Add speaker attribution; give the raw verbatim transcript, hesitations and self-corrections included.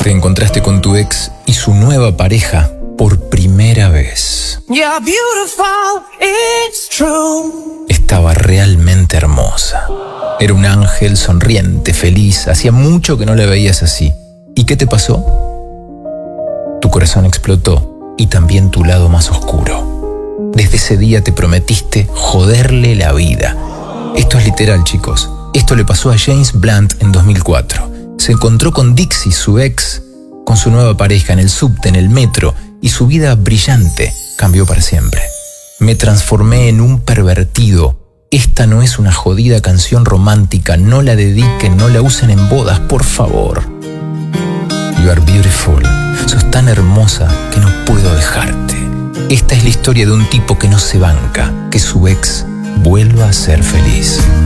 Speaker 1: Te encontraste con tu ex y su nueva pareja por primera vez.
Speaker 2: You're beautiful, it's true.
Speaker 1: Estaba realmente hermosa. Era un ángel sonriente, feliz. Hacía mucho que no la veías así. ¿Y qué te pasó? Tu corazón explotó y también tu lado más oscuro. Desde ese día te prometiste joderle la vida. Esto es literal, chicos. Esto le pasó a James Blunt en dos mil cuatro. Se encontró con Dixie, su ex, con su nueva pareja en el subte, en el metro, y su vida brillante cambió para siempre. Me transformé en un pervertido. Esta no es una jodida canción romántica. No la dediquen, no la usen en bodas, por favor. You are beautiful. Sos tan hermosa que no puedo dejarte. Esta es la historia de un tipo que no se banca que su ex vuelva a ser feliz.